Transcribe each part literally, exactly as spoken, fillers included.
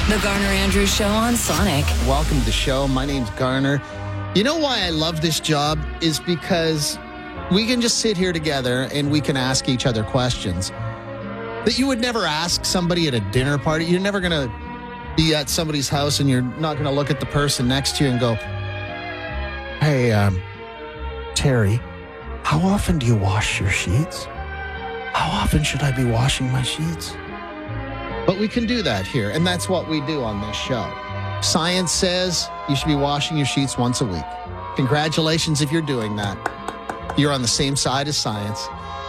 The Garner Andrews Show on Sonic. Welcome to the show. My name's Garner. You know why I love this job is because we can just sit here together and we can ask each other questions that you would never ask somebody at a dinner party. You're never going to be at somebody's house and you're not going to look at the person next to you and go, hey, um, Terry, how often do you wash your sheets? How often should I be washing my sheets? But we can do that here, and that's what we do on this show. Science says you should be washing your sheets once a week. Congratulations if you're doing that. You're on the same side as science.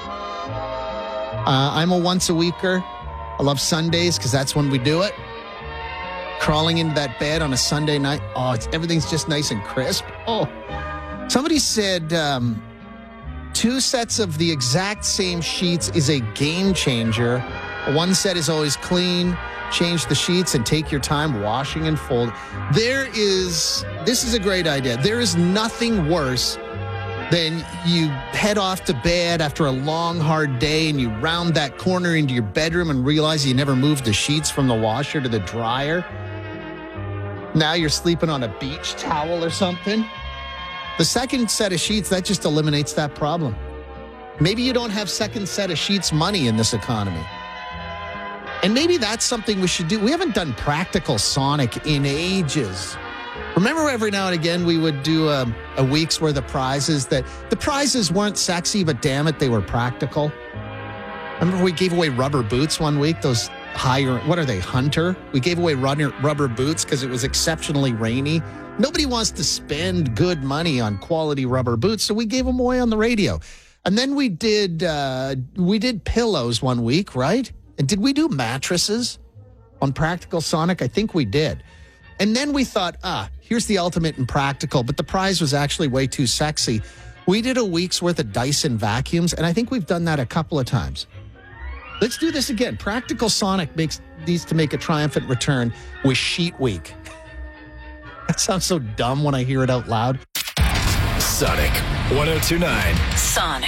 Uh, I'm a once-a-weeker. I love Sundays because that's when we do it. Crawling into that bed on a Sunday night. Oh, it's, everything's just nice and crisp. Oh, somebody said um, two sets of the exact same sheets is a game changer. One set is always clean. Change the sheets and take your time washing and fold. There is, this is a great idea. There is nothing worse than you head off to bed after a long, hard day and you round that corner into your bedroom and realize you never moved the sheets from the washer to the dryer. Now you're sleeping on a beach towel or something. The second set of sheets, that just eliminates that problem. Maybe you don't have second set of sheets money in this economy. And maybe that's something we should do. We haven't done Practical Sonic in ages. Remember every now and again we would do a, a week's worth of prizes that the prizes weren't sexy, but damn it, they were practical. Remember we gave away rubber boots one week, those higher, what are they, Hunter? We gave away runner, rubber boots because it was exceptionally rainy. Nobody wants to spend good money on quality rubber boots, so we gave them away on the radio. And then we did uh, we did pillows one week, right? And did we do mattresses on Practical Sonic? I think we did. And then we thought, ah, here's the ultimate in practical, but the prize was actually way too sexy. We did a week's worth of Dyson vacuums, and I think we've done that a couple of times. Let's do this again. Practical Sonic makes needs to make a triumphant return with Sheet Week. That sounds so dumb when I hear it out loud. Sonic one oh two point nine. Sonic.